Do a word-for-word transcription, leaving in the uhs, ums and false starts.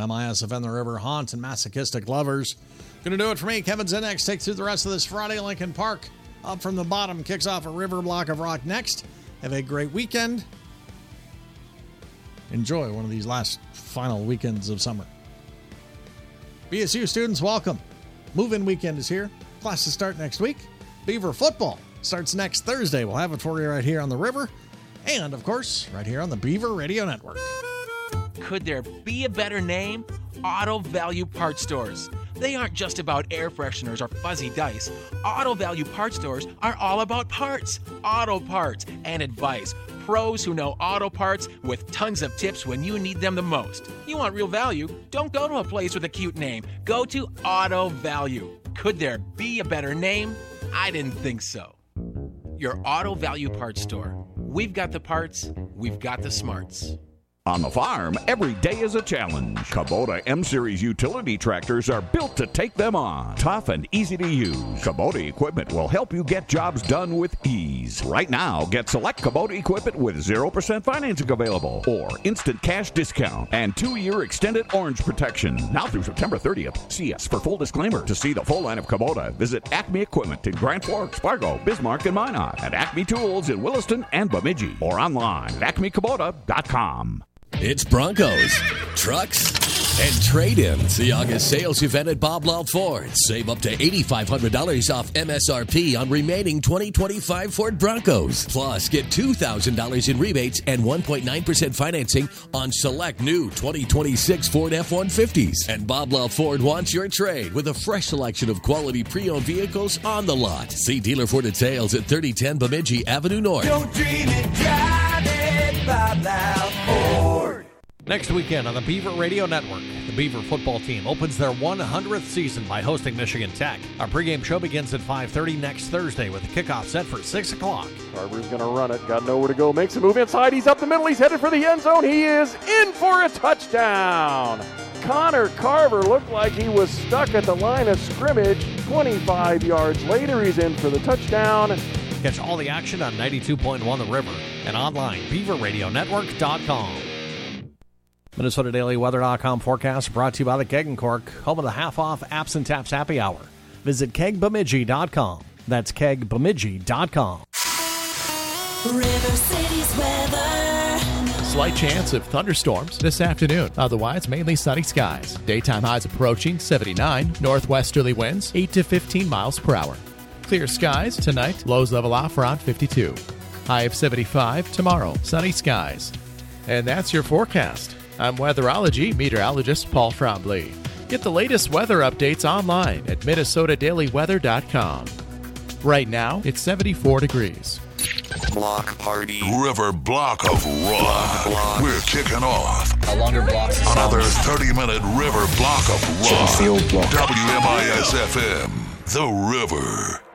M I S F N The River haunts and masochistic lovers. Gonna do it for me. Kevin Zinnex takes through the rest of this Friday. Lincoln Park up from the bottom kicks off a river block of rock next. Have a great weekend. Enjoy one of these last final weekends of summer. B S U students, welcome. Move-in weekend is here. Classes start next week. Beaver football starts next Thursday. We'll have it for you right here on the river. And, of course, right here on the Beaver Radio Network. Could there be a better name? Auto Value Parts Stores. They aren't just about air fresheners or fuzzy dice. Auto Value Parts Stores are all about parts, auto parts, and advice. Pros who know auto parts with tons of tips when you need them the most. You want real value? Don't go to a place with a cute name. Go to Auto Value. Could there be a better name? I didn't think so. Your Auto Value Parts Store. We've got the parts, we've got the smarts. On the farm, every day is a challenge. Kubota M-Series utility tractors are built to take them on. Tough and easy to use. Kubota equipment will help you get jobs done with ease. Right now, get select Kubota equipment with zero percent financing available or instant cash discount and two-year extended orange protection. Now through September thirtieth. See us for full disclaimer. To see the full line of Kubota, visit Acme Equipment in Grand Forks, Fargo, Bismarck, and Minot, and Acme Tools in Williston and Bemidji, or online at acme kubota dot com. It's Broncos, trucks, and trade-ins. The August sales event at Bob Law Ford. Save up to eight thousand five hundred dollars off M S R P on remaining twenty twenty-five Ford Broncos. Plus, get two thousand dollars in rebates and one point nine percent financing on select new twenty twenty-six Ford F one fifties. And Bob Law Ford wants your trade with a fresh selection of quality pre-owned vehicles on the lot. See dealer Ford at sales at thirty ten Bemidji Avenue North. Don't dream it, drive it, Bob Law Ford. Next weekend on the Beaver Radio Network, the Beaver football team opens their one hundredth season by hosting Michigan Tech. Our pregame show begins at five thirty next Thursday with a kickoff set for six o'clock. Carver's going to run it. Got nowhere to go. Makes a move inside. He's up the middle. He's headed for the end zone. He is in for a touchdown. Connor Carver looked like he was stuck at the line of scrimmage. twenty-five yards later, he's in for the touchdown. Catch all the action on ninety-two point one The River and online, beaver radio network dot com. Minnesota Daily Weather dot com forecast brought to you by the Keg and Cork, home of the half-off Apps and Taps Happy Hour. Visit keg bemidji dot com. That's keg bemidji dot com. River City's weather. Slight chance of thunderstorms this afternoon. Otherwise, mainly sunny skies. Daytime highs approaching seventy-nine. Northwesterly winds eight to fifteen miles per hour. Clear skies tonight. Lows level off around fifty-two. High of seventy-five tomorrow. Sunny skies. And that's your forecast. I'm weatherology meteorologist Paul Trombley. Get the latest weather updates online at minnesota daily weather dot com. Right now, it's seventy-four degrees. Block party. River block of rock. Block. We're kicking off. A longer block. Another thirty-minute river block of rock. Field block. W M I S F M. The River.